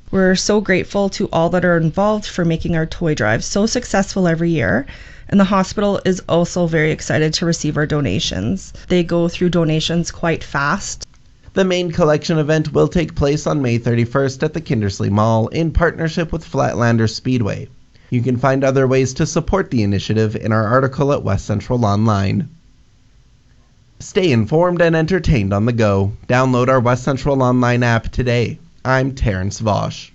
We're so grateful to all that are involved for making our toy drive so successful every year. And the hospital is also very excited to receive our donations. They go through donations quite fast. The main collection event will take place on May 31st at the Kindersley Mall in partnership with Flatlander Speedway. You can find other ways to support the initiative in our article at West Central Online. Stay informed and entertained on the go. Download our West Central Online app today. I'm Terrence Vosch.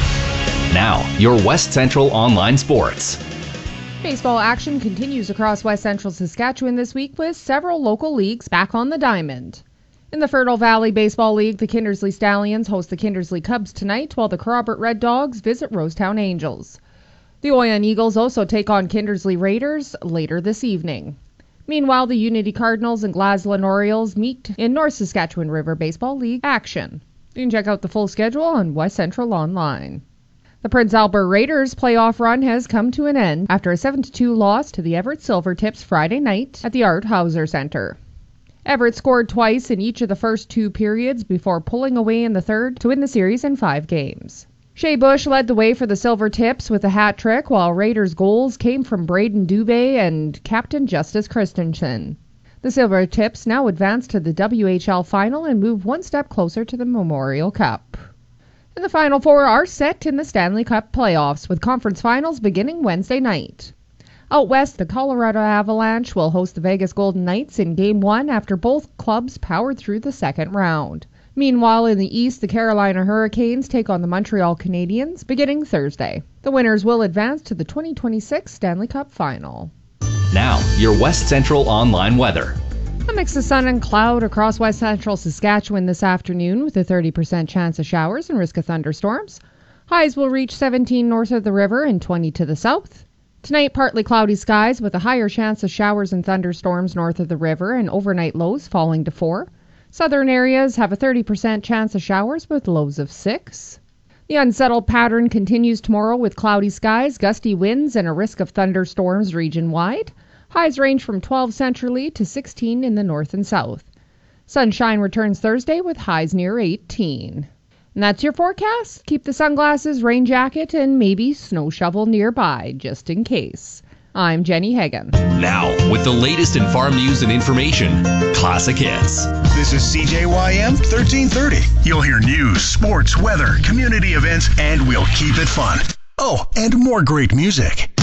Now, your West Central Online Sports. Baseball action continues across West Central Saskatchewan this week with several local leagues back on the diamond. In the Fertile Valley Baseball League, the Kindersley Stallions host the Kindersley Cubs tonight, while the Kerrobert Red Dogs visit Rosetown Angels. The Oyen Eagles also take on Kindersley Raiders later this evening. Meanwhile, the Unity Cardinals and Glasgow Orioles meet in North Saskatchewan River Baseball League action. You can check out the full schedule on West Central Online. The Prince Albert Raiders playoff run has come to an end after a 7-2 loss to the Everett Silvertips Friday night at the Art Hauser Center. Everett scored twice in each of the first two periods before pulling away in the third to win the series in 5 games. Shea Bush led the way for the Silvertips with a hat trick, while Raiders' goals came from Braden Dubé and Captain Justice Christensen. The Silvertips now advance to the WHL final and move one step closer to the Memorial Cup. And the Final Four are set in the Stanley Cup playoffs, with conference finals beginning Wednesday night. Out west, the Colorado Avalanche will host the Vegas Golden Knights in Game 1 after both clubs powered through the second round. Meanwhile, in the east, the Carolina Hurricanes take on the Montreal Canadiens beginning Thursday. The winners will advance to the 2026 Stanley Cup Final. Now, your West Central Online weather. A mix of sun and cloud across West Central Saskatchewan this afternoon with a 30% chance of showers and risk of thunderstorms. Highs will reach 17 north of the river and 20 to the south. Tonight, partly cloudy skies with a higher chance of showers and thunderstorms north of the river and overnight lows falling to 4. Southern areas have a 30% chance of showers with lows of 6. The unsettled pattern continues tomorrow with cloudy skies, gusty winds, and a risk of thunderstorms region-wide. Highs range from 12 centrally to 16 in the north and south. Sunshine returns Thursday with highs near 18. And that's your forecast. Keep the sunglasses, rain jacket, and maybe snow shovel nearby, just in case. I'm Jenny Hagan. Now, with the latest in farm news and information, Classic Hits. This is CJYM 1330. You'll hear news, sports, weather, community events, and we'll keep it fun. Oh, and more great music.